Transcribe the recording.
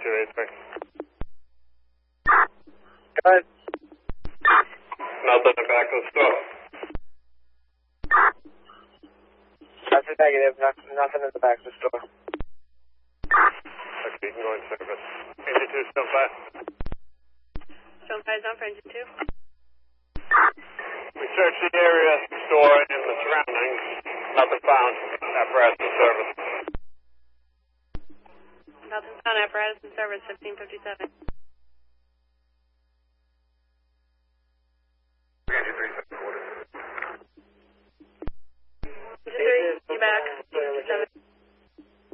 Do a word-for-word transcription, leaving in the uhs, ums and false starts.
two eight three. Go ahead. Nothing in back of the store. That's a negative. Nothing, nothing in the back of the store. Okay, you can go in service. Engine two, still five. Stone five is on for engine two. We searched the area, store, and the surroundings. Nothing found. Apparatus in service. Nothing found. Apparatus in service. Fifteen fifty-seven. Engine three, seven, quarter. Engine three, you back. fifteen fifty-seven.